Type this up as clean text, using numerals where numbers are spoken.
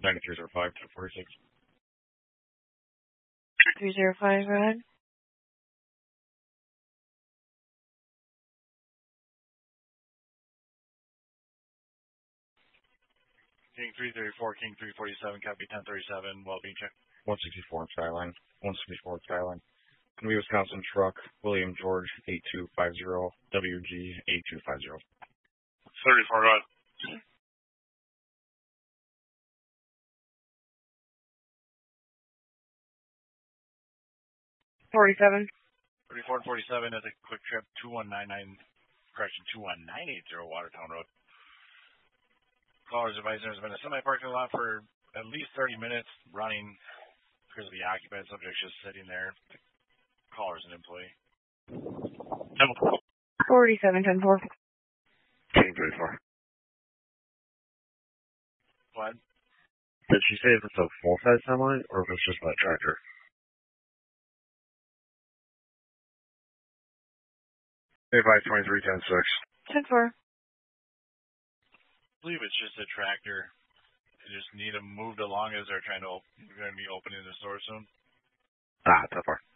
9305 to 46. 305, go ahead. King 334, King 347, copy 1037, well-being check. 164 in Skyline. 164 in Skyline. Can be Wisconsin truck, William George 8250, WG 8250. 34, go ahead. 47. 34 and 47 is a quick trip 2199, correction 21980 Watertown Road. Callers advised there's been a semi-parking lot for at least 30 minutes running because of the occupied subject just sitting there. The caller's an employee. 47, 10-4. King 34. What? Did she say if it's a full-size semi or if it's just a tractor? 23, 10-6. 10-4. I believe it's just a tractor. They just need them moved along as they're going to be opening the store soon. 10-4.